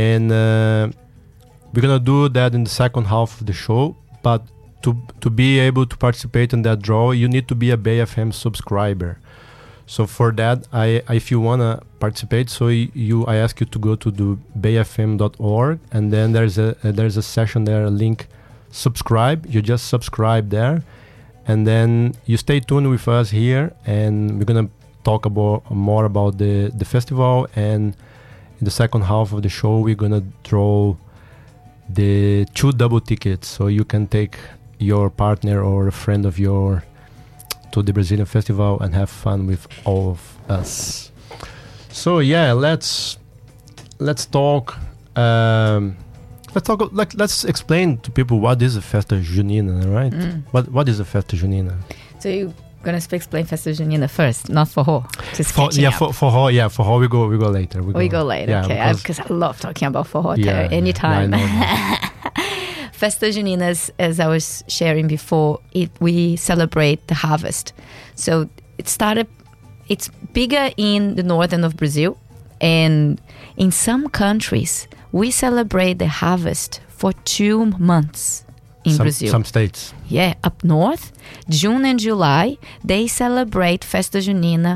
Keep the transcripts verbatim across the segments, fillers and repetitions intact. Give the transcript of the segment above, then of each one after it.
And uh, we're gonna do that in the second half of the show. But to to be able to participate in that draw, you need to be a Bay F M subscriber. So for that, I if you wanna participate, so you I ask you to go to the bay f m dot org, and then there's a uh, there's a session there, a link, subscribe. You just subscribe there, and then you stay tuned with us here, and we're gonna talk about more about the the festival. And in the second half of the show, we're gonna draw the two double tickets, so you can take your partner or a friend of your to the Brazilian festival and have fun with all of us. So yeah, let's let's talk. Um, let's talk. Like, let's explain to people what is a Festa Junina, right? Mm. What what is a Festa Junina? So you're gonna explain Festa Junina first, not forró. Just For, catching yeah, up. for forró. Yeah, forró. We go we go later. We go later. Yeah, okay, because, because I, I love talking about forró yeah, anytime. Yeah, I know. Festa Junina, as, as I was sharing before, it we celebrate the harvest. So it started. It's bigger in the northern of Brazil, and in some countries we celebrate the harvest for two months in some, Brazil. Some states. Yeah, up north, June and July, they celebrate Festa Junina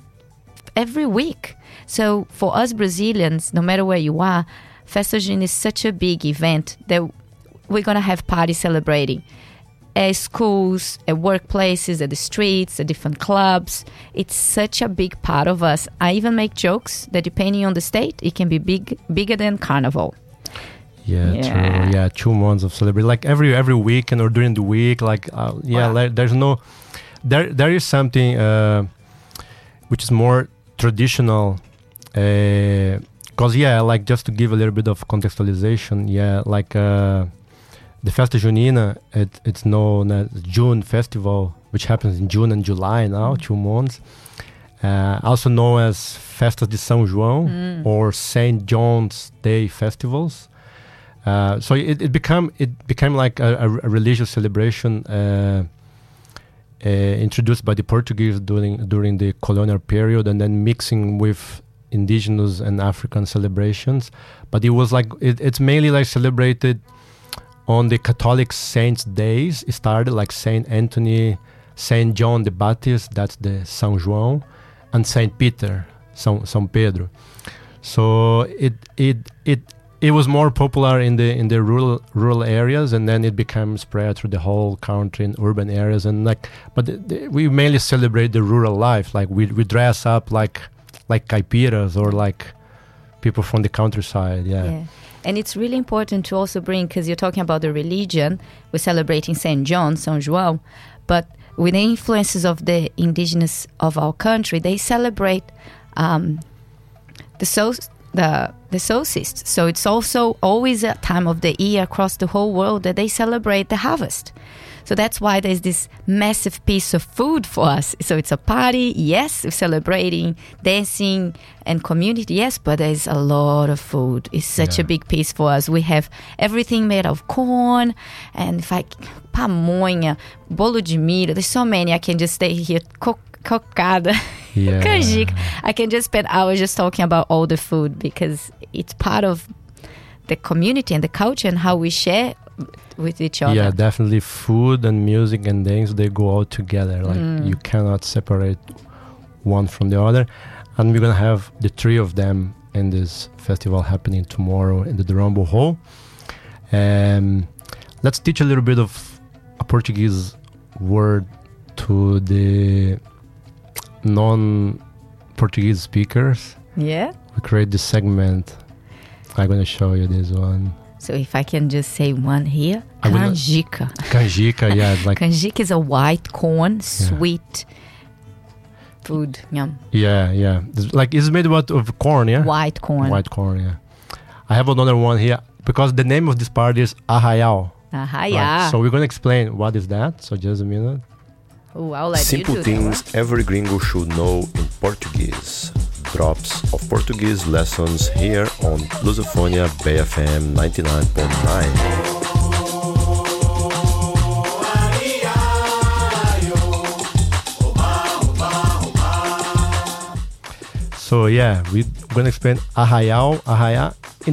every week. So for us Brazilians, no matter where you are, Festa Junina is such a big event that we're going to have parties celebrating at schools, at workplaces, at the streets, at different clubs. It's such a big part of us. I even make jokes that depending on the state, it can be big, bigger than Carnival. Yeah, Yeah. true. Yeah, two months of celebration, like every every weekend or during the week. Like, uh, yeah, Wow. like, there's no, there there is something uh, which is more traditional. Because uh, yeah, like just to give a little bit of contextualization, yeah, like uh, the Festa Junina, it, it's known as June Festival, which happens in June and July now, mm. two months. Uh, also known as Festas de São João Mm. or Saint John's Day festivals. Uh, so it, it became it became like a, a, a religious celebration uh, uh, introduced by the Portuguese during during the colonial period, and then mixing with indigenous and African celebrations. But it was like it, it's mainly like celebrated on the Catholic saints' days. It started like Saint Anthony, Saint John the Baptist, that's the São João, and Saint Peter, São São Pedro. So it it it. It was more popular in the in the rural rural areas, and then it became spread through the whole country in urban areas. And like, but the, the, we mainly celebrate the rural life. Like we we dress up like like caipiras or like people from the countryside. Yeah. Yeah. And it's really important to also bring, because you're talking about the religion, we're celebrating Saint John, São João, but with the influences of the indigenous of our country, they celebrate um, the so the the solstice. So it's also always a time of the year across the whole world that they celebrate the harvest. So that's why there's this massive piece of food for us. So it's a party, yes, we're celebrating, dancing, and community, yes, but there's a lot of food. It's such Yeah. a big piece for us. We have everything made of corn, and if I, pamonha, bolo de milho, there's so many. I can just stay here, co- cocada, Yeah. canjica. I can just spend hours just talking about all the food because it's part of the community and the culture and how we share with each other. Yeah, definitely. Food and music and dance, they go all together. Like Mm. you cannot separate one from the other. And we're gonna have the three of them in this festival happening tomorrow in the Durumbo Hall. Um, let's teach a little bit of a Portuguese word to the non-Portuguese speakers. Yeah. We create this segment. I'm gonna show you this one. So if I can just say one here, I'm gonna- canjica. Canjica, yeah, like Canjica is a white corn, sweet food. Yum. yeah, yeah. It's like it's made out of corn, yeah. White corn. White corn, yeah. I have another one here because the name of this party is Arraial. Aha, right? yeah. So we're gonna explain what is that. So just a minute. Ooh, I'll let Simple you do that one. things every gringo should know in Portuguese. Drops of Portuguese lessons here on Lusofonia Bay F M ninety-nine point nine. So yeah, we're gonna explain Arraial. Arraial